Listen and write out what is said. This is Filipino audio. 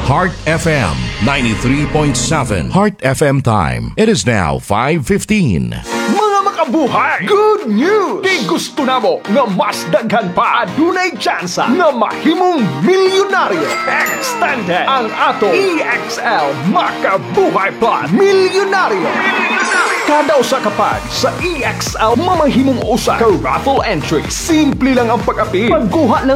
Heart FM 93.7. Heart FM time. It is now 5:15. Mga makabuhay! Good news! Kay gusto namo nga mas daghan pa adunay tsansa nga mahimong milyonaryo. Extended ang ato EXL Makabuhay Plus Milyonaryo. Kada usa ka pad sa EXL mamahimong usa ka raffle entry. Simple lang ang pag-apil. Pagkuha lang